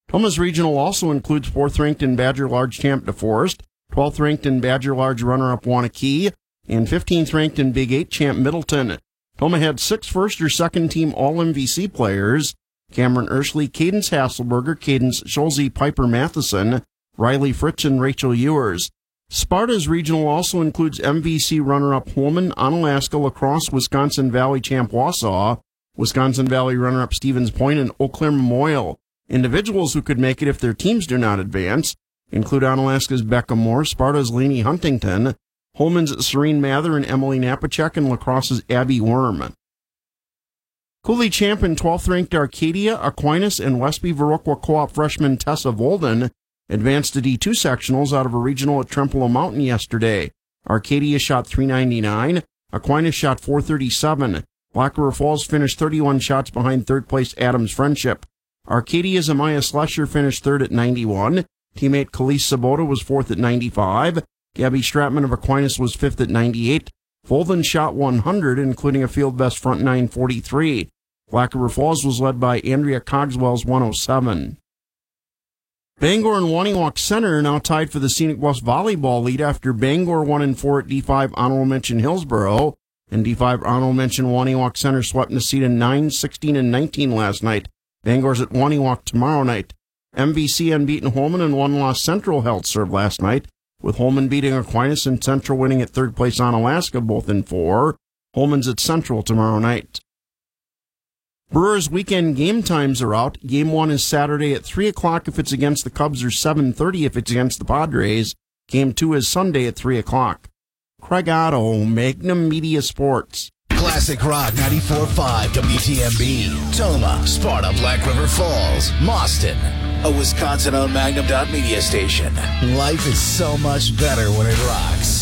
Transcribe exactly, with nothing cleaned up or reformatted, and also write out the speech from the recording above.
Toma's regional also includes fourth ranked in Badger Large champ DeForest, twelfth ranked in Badger Large runner-up Waunakee, and fifteenth ranked in Big eight champ Middleton. Toma had six first or second team All-M V C players: Cameron Ursley, Cadence Hasselberger, Cadence Schulze, Piper Matheson, Riley Fritz, and Rachel Ewers. Sparta's regional also includes M V C runner-up Holman, Onalaska, Lacrosse, Wisconsin Valley champ Wausau, Wisconsin Valley runner-up Stevens Point, and Eau Claire Memorial. Individuals who could make it if their teams do not advance include Onalaska's Becca Moore, Sparta's Lainey Huntington, Holman's Serene Mather and Emily Napachek, and Lacrosse's Abby Worm. Cooley champ and twelfth ranked Arcadia, Aquinas, and Westby Viroqua Co-op freshman Tessa Volden advanced to D two sectionals out of a regional at Trempealeau Mountain yesterday. Arcadia shot three ninety-nine, Aquinas shot four thirty-seven. Black River Falls finished thirty-one shots behind third place Adams Friendship. Arcadia's Amaya Slesher finished third at ninety-one. Teammate Khalees Sabota was fourth at ninety-five. Gabby Stratman of Aquinas was fifth at ninety-eight. Volden shot one hundred, including a field best front nine forty-three. Black River Falls was led by Andrea Cogswell's one oh seven. Bangor and Waniwak Center are now tied for the Scenic Bluffs volleyball lead after Bangor won in four at D five Honorable Mention Hillsboro, and D five Honorable Mention Waniwak Center swept Necedah nine sixteen and nineteen last night. Bangor's at Waniwak tomorrow night. M V C unbeaten Holman and one-loss Central held serve last night, with Holman beating Aquinas and Central winning at third place Onalaska, both in four. Holman's at Central tomorrow night. Brewers' weekend game times are out. Game one is Saturday at three o'clock if it's against the Cubs, or seven thirty if it's against the Padres. Game two is Sunday at three o'clock. Craig Otto, Magnum Media Sports. Classic Rock ninety-four point five W T M B. Toma, Sparta, Black River Falls, Mauston. A Wisconsin-owned Magnum Media station. Life is so much better when it rocks.